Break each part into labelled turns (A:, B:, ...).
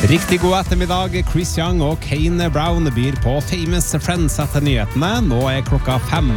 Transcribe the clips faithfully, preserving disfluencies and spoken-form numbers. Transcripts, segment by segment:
A: Riktig god ettermiddag. Chris Young og Kane Brown byr på Famous Friends etter nyhetene. Nå er klokka fem.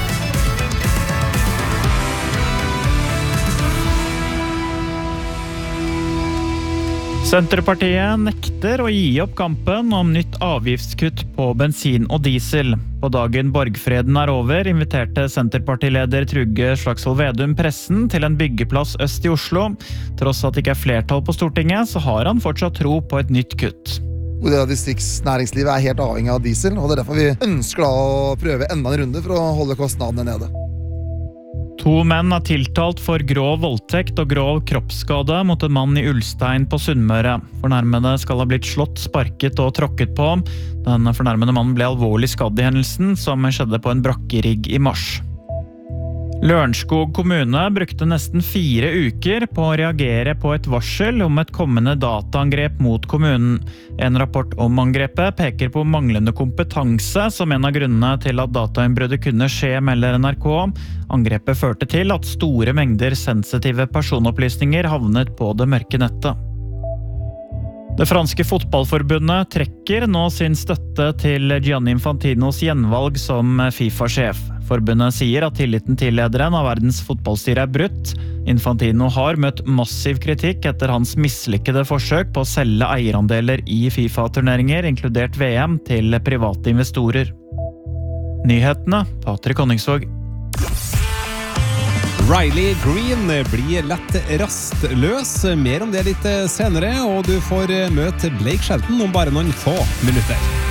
B: Senterpartiet nekter å gi opp kampen om nytt avgiftskutt på bensin og diesel. På dagen borgfreden er over, inviterte Senterpartileder Trygve Slagsvold Vedum pressen til en byggeplass øst i Oslo. Tross at det ikke er flertall på Stortinget, så har han fortsatt tro på et nytt kutt.
C: Distriktsnæringslivet er helt avhengig av diesel, og det er derfor vi ønsker da å prøve enda en runde for å holde kostnadene nede.
B: To menn er tiltalt for grov voldtekt og grov kroppsskade mot en mann i Ulstein på Sunnmøre. Fornærmede skal ha blitt slått, sparket og tråkket på. Den fornærmede mannen ble alvorlig skadd i hendelsen, som skjedde på en brakkerigg i mars. Lørenskog kommune brukte nesten fire uker på å reagere på et varsel om et kommende dataangrep mot kommunen. En rapport om angrepet peker på manglende kompetanse som en av grunnene til at datainnbruddet kunne skje, melder N R K. Angrepet førte til at store mengder sensitive personopplysninger havnet på det mørke nettet. Det franske fotballforbundet trekker nå sin støtte til Gianni Infantinos gjenvalg som FIFA-sjef. Forbundet sier at tilliten til lederen av verdens fotballstyre er brutt. Infantino har møtt massiv kritikk etter hans mislykkede forsøk på å selge eierandeler i FIFA-turneringer, inkludert V M, til private investorer. Nyhetene, Patrick Honningsvåg.
A: Riley Green blir lett rastløs. Mer om det litt senere, og du får møte Blake Shelton om bare noen få minutter.